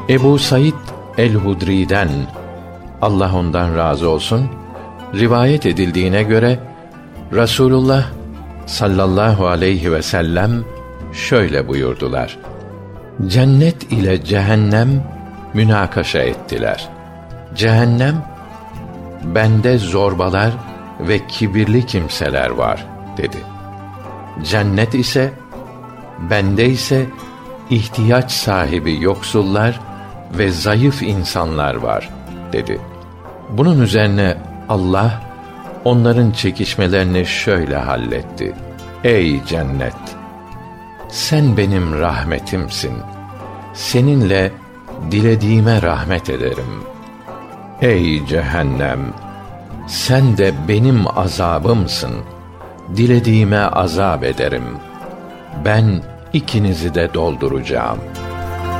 Ebu Said el-Hudri'den, Allah ondan razı olsun, rivayet edildiğine göre Resulullah sallallahu aleyhi ve sellem şöyle buyurdular: cennet ile cehennem münakaşa ettiler. Cehennem, bende zorbalar ve kibirli kimseler var dedi. Cennet ise, bende ise ihtiyaç sahibi yoksullar ve zayıf insanlar var dedi. Bunun üzerine Allah onların çekişmelerini şöyle halletti: ey cennet! Sen benim rahmetimsin. Seninle dilediğime rahmet ederim. Ey cehennem! Sen de benim azabımsın. Dilediğime azap ederim. Ben ikinizi de dolduracağım.''